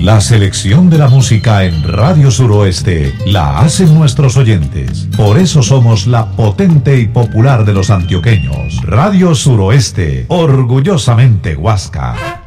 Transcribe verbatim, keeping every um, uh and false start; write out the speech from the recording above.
La selección de la música en Radio Suroeste la hacen nuestros oyentes. Por eso somos la potente y popular de los antioqueños. Radio Suroeste, orgullosamente Huasca.